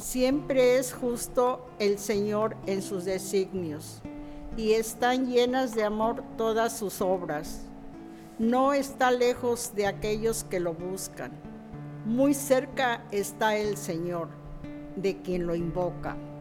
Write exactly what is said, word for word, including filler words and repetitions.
Siempre es justo el Señor en sus designios, y están llenas de amor todas sus obras. No está lejos de aquellos que lo buscan. Muy cerca está el Señor, de quien lo invoca.